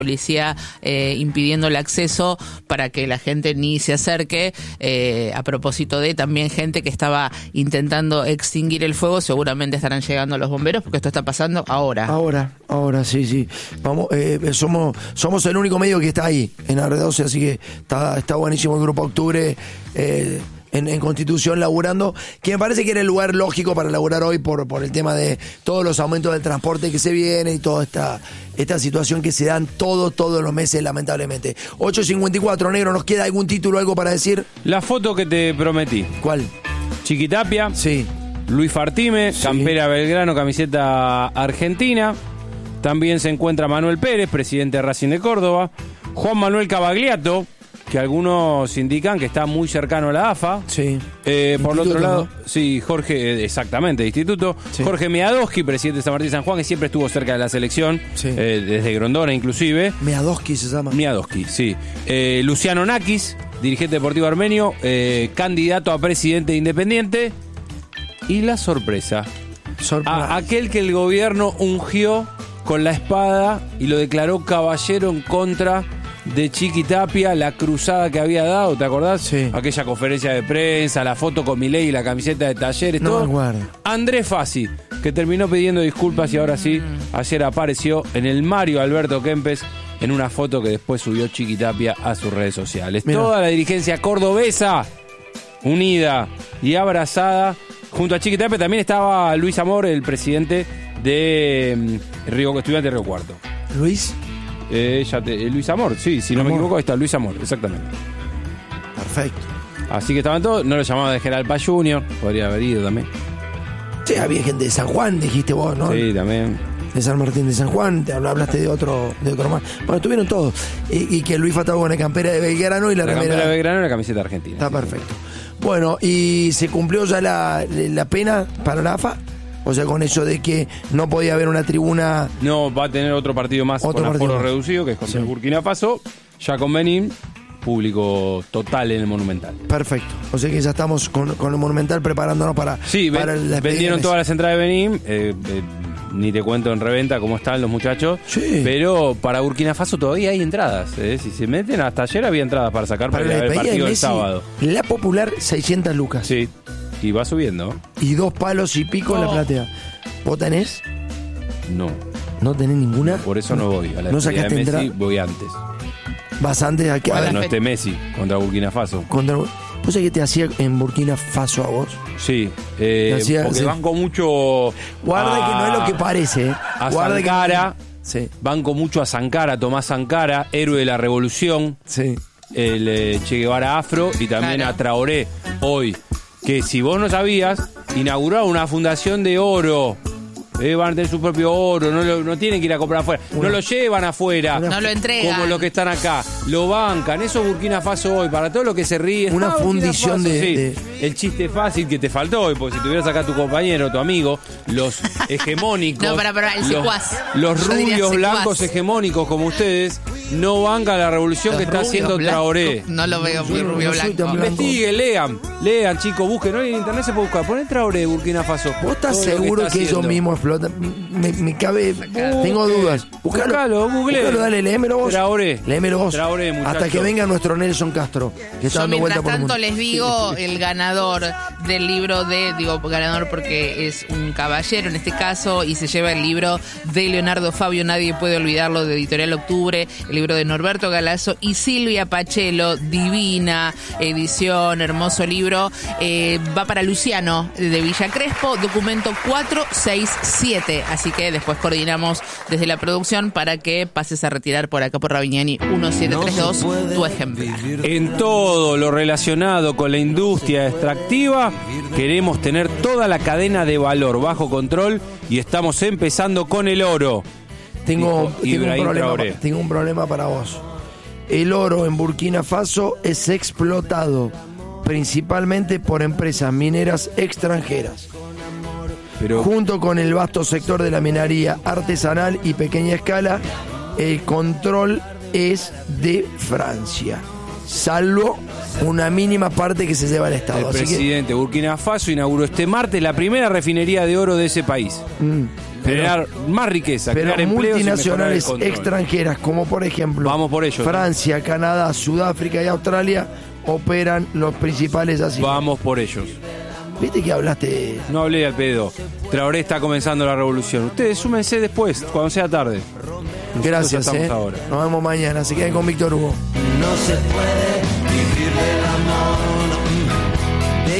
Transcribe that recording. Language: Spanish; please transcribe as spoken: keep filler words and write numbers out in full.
policía eh, impidiendo el acceso para que la gente ni se acerque, eh, a propósito de también gente que estaba intentando extinguir el fuego. Seguramente estarán llegando los bomberos porque esto está pasando ahora. Ahora, ahora, sí, sí. Vamos, eh, somos somos el único medio que está ahí en R doce, así que está, está buenísimo el Grupo Octubre eh, en, en Constitución laburando, que me parece que era el lugar lógico para laburar hoy por, por el tema de todos los aumentos del transporte que se viene y toda esta, esta situación que se dan todos, todos los meses, lamentablemente. ocho cincuenta y cuatro, negro, ¿nos queda algún título, algo para decir? La foto que te prometí. ¿Cuál? Chiquitapia. Sí. Luis Fartime, Sí. campera Belgrano, camiseta argentina. También se encuentra Manuel Pérez, presidente de Racing de Córdoba. Juan Manuel Cavagliato, que algunos indican que está muy cercano a la A F A. Sí. Eh, por el otro Instituto, lado, ¿no? sí, Jorge, eh, exactamente, de instituto. Sí. Jorge Meadowski, presidente de San Martín San Juan, que siempre estuvo cerca de la selección, Sí. eh, desde Grondona inclusive. Meadowski se llama. Meadowski, sí. Eh, Luciano Nakis, dirigente deportivo armenio, eh, candidato a presidente de Independiente. Y la sorpresa, Sorpresa. a aquel que el gobierno ungió con la espada y lo declaró caballero en contra de Chiquitapia, la cruzada que había dado, ¿te acordás? Sí. Aquella conferencia de prensa, la foto con Milei y la camiseta de Talleres, No todo. me acuerdo. Andrés Fassi, que terminó pidiendo disculpas y ahora sí, ayer apareció en el Mario Alberto Kempes en una foto que después subió Chiquitapia a sus redes sociales. Mirá. Toda la dirigencia cordobesa unida y abrazada. Junto a Chiquitapia también estaba Luis Amor, el presidente de mm, Río Estudiante de Río Cuarto. Luis. Eh, ya te- eh, Luis Amor, sí, si no me Amor. equivoco, ahí está Luis Amor, exactamente. Perfecto. Así que estaban todos, no lo llamaban de General Paz Junior, podría haber ido también. Sí, había gente de San Juan, dijiste vos, ¿no? Sí, también. De San Martín de San Juan, te hablaste de otro, de otro más. Bueno, estuvieron todos. Y, y que Luis estaba con la campera de Belgrano y la, La remera. campera de Belgrano y la camiseta argentina. Está sí, perfecto. Bueno, ¿y se cumplió ya la, la pena para la A F A? O sea, con eso de que no podía haber una tribuna. No, va a tener otro partido más Otro con partido aforo más. reducido, que es contra Sí. el Burkina Faso. Ya con Benín, público total en el Monumental. Perfecto. O sea que ya estamos con, con el Monumental preparándonos para, Sí, para ven- la despedida vendieron de todas Messi. las entradas de Benín. eh, eh, ni te cuento en reventa cómo están los muchachos. Sí. Pero para Burkina Faso todavía hay entradas. eh. Si se meten, hasta ayer había entradas para sacar para, Para ir la a ver el despedida de partido del Messi, sábado. la popular seiscientas lucas. Sí, y va subiendo. Y dos palos y pico en la Oh. platea. ¿Vos tenés? No, ¿No tenés ninguna? por eso no voy. A la ¿No despedida sacaste de Messi entrada? voy antes. Vas antes a que. a Cuando ver, no esté Messi contra Burkina Faso. contra- ¿Vos sabés qué te hacía en Burkina Faso a vos? Sí, eh, Te hacía- porque sí. banco mucho. Guarda a- que no es lo que parece, ¿eh? A Guarda que- Sankara. Sí, Banco mucho a Sankara, Tomás Sankara, héroe de la revolución. sí. El eh, Che Guevara afro y también Claro. a Traoré hoy, que si vos no sabías, inauguró una fundación de oro. Eh, van a tener su propio oro, no, lo- no tienen que ir a comprar afuera, Una- no lo llevan afuera, una- No lo entregan. como los que están acá, lo bancan. Eso es Burkina Faso hoy, para todos los que se ríen. Una Ah, Burkina fundición Faso, de- sí. de- El chiste fácil que te faltó hoy, porque si tuvieras acá a tu compañero, tu amigo, los hegemónicos, No, pará, pará, el los, secuaz. los Yo diría rubios secuaz. blancos hegemónicos como ustedes, no bancan la revolución Los que está rubios haciendo blancos, Traoré. No lo veo muy Yo no- rubio no soy blanco. tan blanco. Investiguen, lean, lean, chicos, busquen. Hoy en internet se puede buscar. Ponen Traoré, Burkina Faso. ¿Vos estás Todo lo seguro que, está ellos haciendo. mismos explotan? Me, me cabe. Tengo dudas. Buscalo. Buscalo, google. Buscalo, dale, léemelo vos. Traoré. Léemelo vos. Traoré, muchacho. Hasta que venga nuestro Nelson Castro, que está Yo dando vuelta mientras por el tanto mundo. les digo el ganador del libro de, digo ganador porque es un caballero en este caso y se lleva el libro de Leonardo Fabio, Nadie puede olvidarlo, de Editorial Octubre, el libro de Norberto Galazo y Silvia Pachelo, divina edición, hermoso libro, eh, va para Luciano de Villa Crespo, documento cuatro seis siete, así que después coordinamos desde la producción para que pases a retirar por acá por Ravignani uno siete tres dos tu ejemplar. En todo lo relacionado con la industria extractiva, queremos tener toda la cadena de valor bajo control y estamos empezando con el oro. Tengo, Dijo tengo, un Ibrahim problema, Traoré. tengo un problema para vos. El oro en Burkina Faso es explotado principalmente por empresas mineras extranjeras, Pero junto con el vasto sector de la minería artesanal y pequeña escala. El control es de Francia, salvo una mínima parte que se lleva al Estado. el Así que, presidente de Burkina Faso inauguró este martes la primera refinería de oro de ese país. mm, Generar más riqueza, Pero crear empleos y mejorar el multinacionales control. extranjeras, como por ejemplo Vamos por ello, Francia, ¿no? Canadá, Sudáfrica y Australia, operan los principales así. Vamos por ellos. ¿Viste que hablaste? No hablé al pedo. Traoré está comenzando la revolución. Ustedes súmense después, cuando sea tarde. Nosotros Gracias, estamos eh. ahora. Nos vemos mañana. Se queden con Víctor Hugo. No se puede vivir del amor.